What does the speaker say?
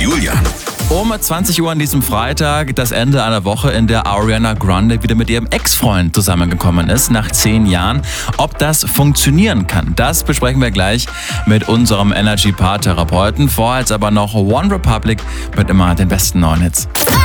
Julian. Um 20 Uhr an diesem Freitag, das Ende einer Woche, in der Ariana Grande wieder mit ihrem Ex-Freund zusammengekommen ist, nach 10 Jahren. Ob das funktionieren kann, das besprechen wir gleich mit unserem Energy-Paar-Therapeuten. Vorher jetzt aber noch One Republic mit immer den besten neuen Hits.